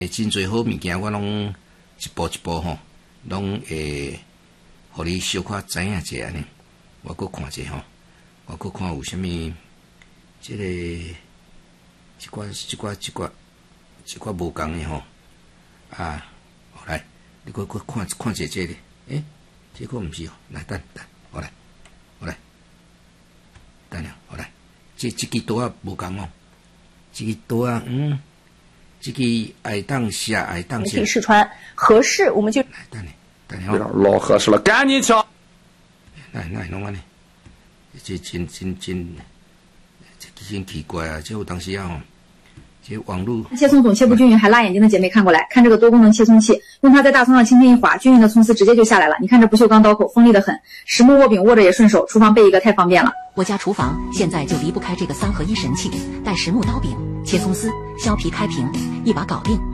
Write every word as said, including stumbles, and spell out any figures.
诶，真侪好物件，我拢一步一步吼，拢会互你小可知影者安尼。我搁看者吼，我搁看有啥物，即、這个即寡即寡即寡即寡无共诶吼。啊，好来，你搁搁看看者这个，诶，这个毋是哦，来等等，好来，好来，等下，好来，这这支刀啊无共哦，这支刀啊，嗯。这个爱当下，爱当下。可以试穿，合适我们就。 来，等你，等你哦。 老合适了，赶紧瞧。 来，来弄完呢？这真真真，这真奇怪啊！这有当时啊，吼，这网络。 切葱总切不均匀，还辣眼睛的姐妹看过来，看这个多功能切葱器，用它在大葱上轻轻一划，均匀的葱丝直接就下来了。你看这不锈钢刀口锋利的很，实木握柄握着也顺手，厨房备一个太方便了。 我家厨房现在就离不开这个三合一神器，带实木刀柄，切葱丝，削皮开平，一把搞定。